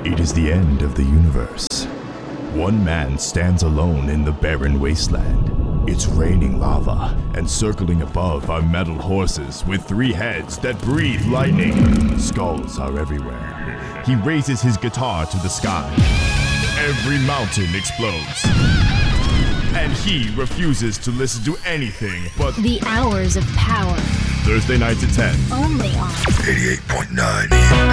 It is the end of the universe. One man stands alone in the barren wasteland. It's raining lava, and circling above are metal horses with 3 heads that breathe lightning. Skulls are everywhere. He raises his guitar to the sky. Every mountain explodes. And he refuses to listen to anything but The Hours of Power. Thursday nights at 10. Only on 88.9